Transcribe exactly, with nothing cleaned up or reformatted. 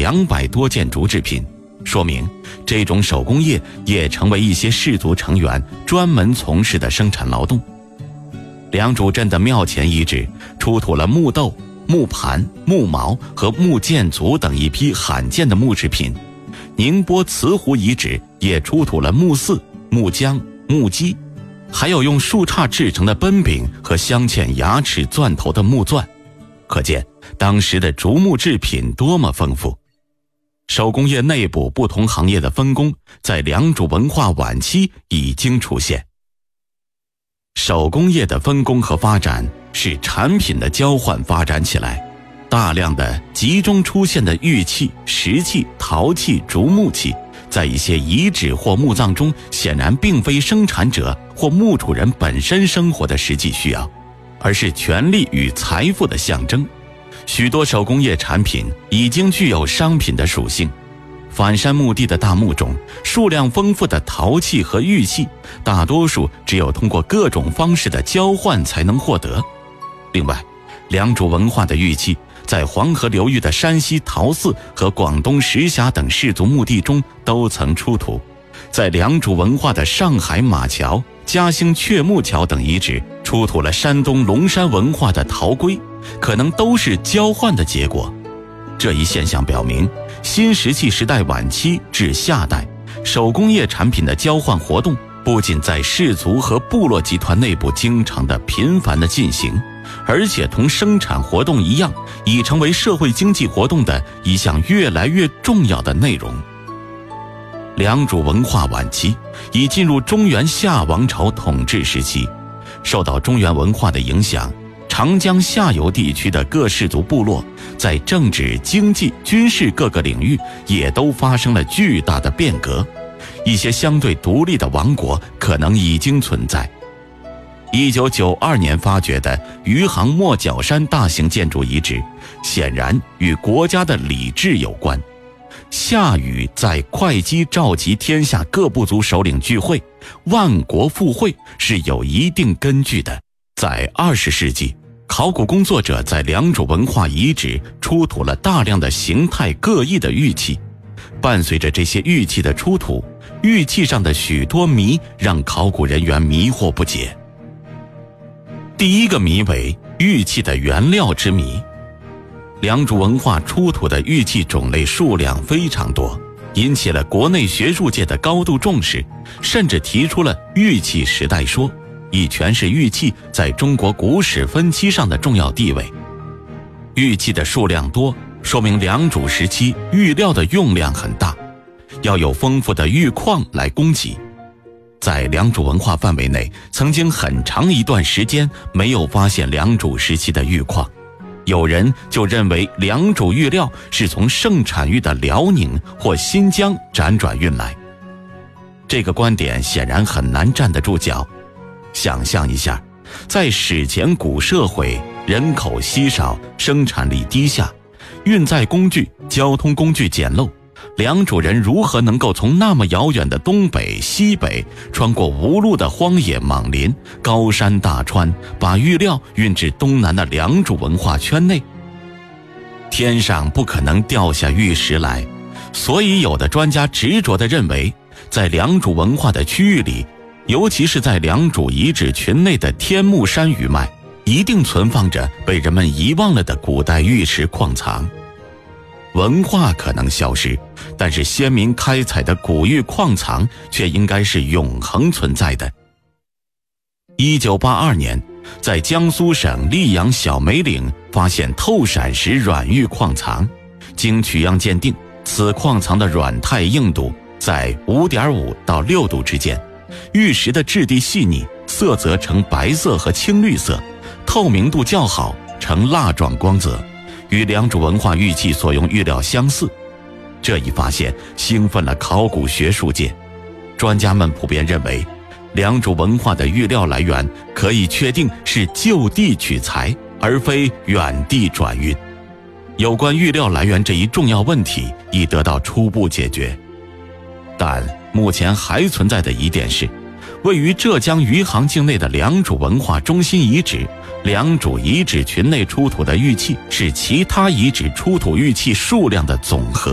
两百多件竹制品，说明这种手工业也成为一些氏族成员专门从事的生产劳动。良渚镇的庙前遗址出土了木豆、木盘、木矛和木剑足等一批罕见的木制品。宁波慈湖遗址也出土了木饲、木浆、木屐，还有用树杈制成的奔饼和镶嵌牙齿钻头的木钻，可见当时的竹木制品多么丰富。手工业内部不同行业的分工在良渚文化晚期已经出现。手工业的分工和发展使产品的交换发展起来，大量的集中出现的玉器、石器、陶器、竹木器，在一些遗址或墓葬中显然并非生产者或墓主人本身生活的实际需要，而是权力与财富的象征。许多手工业产品已经具有商品的属性。反山墓地的大墓中，数量丰富的陶器和玉器，大多数只有通过各种方式的交换才能获得。另外，良渚文化的玉器在黄河流域的山西陶寺和广东石峡等氏族墓地中都曾出土。在良渚文化的上海马桥、嘉兴雀木桥等遗址出土了山东龙山文化的陶龟，可能都是交换的结果。这一现象表明，新石器时代晚期至夏代，手工业产品的交换活动不仅在氏族和部落集团内部经常的频繁的进行，而且同生产活动一样，已成为社会经济活动的一项越来越重要的内容。良渚文化晚期已进入中原夏王朝统治时期，受到中原文化的影响，长江下游地区的各氏族部落在政治、经济、军事各个领域也都发生了巨大的变革，一些相对独立的王国可能已经存在。一九九二年发掘的余杭莫角山大型建筑遗址，显然与国家的礼制有关。夏禹在会稽召集天下各部族首领聚会，万国赴会是有一定根据的。在二十世纪，考古工作者在良渚文化遗址出土了大量的形态各异的玉器。伴随着这些玉器的出土，玉器上的许多谜让考古人员迷惑不解。第一个谜为玉器的原料之谜。良渚文化出土的玉器种类数量非常多，引起了国内学术界的高度重视，甚至提出了玉器时代说，以诠释玉器在中国古史分期上的重要地位。玉器的数量多，说明良渚时期玉料的用量很大，要有丰富的玉矿来供给。在良渚文化范围内，曾经很长一段时间没有发现良渚时期的玉矿，有人就认为良渚玉料是从盛产玉的辽宁或新疆辗转运来。这个观点显然很难站得住脚。想象一下，在史前古社会，人口稀少，生产力低下，运载工具、交通工具简陋，良渚人如何能够从那么遥远的东北、西北，穿过无路的荒野莽林、高山大川，把玉料运至东南的良渚文化圈内？天上不可能掉下玉石来，所以有的专家执着地认为，在良渚文化的区域里，尤其是在良渚遗址群内的天目山余脉，一定存放着被人们遗忘了的古代玉石矿藏。文化可能消失，但是先民开采的古玉矿藏却应该是永恒存在的。一九八二年，在江苏省溧阳小梅岭发现透闪石软玉矿藏，经取样鉴定，此矿藏的软态硬度在 五点五 到六度之间，玉石的质地细腻，色泽呈白色和青绿色，透明度较好，呈蜡状光泽，与良渚文化玉器所用玉料相似。这一发现兴奋了考古学术界，专家们普遍认为，良渚文化的玉料来源可以确定是就地取材，而非远地转运。有关玉料来源这一重要问题已得到初步解决，但目前还存在的疑点是，位于浙江余杭境内的良渚文化中心遗址，良渚遗址群内出土的玉器是其他遗址出土玉器数量的总和。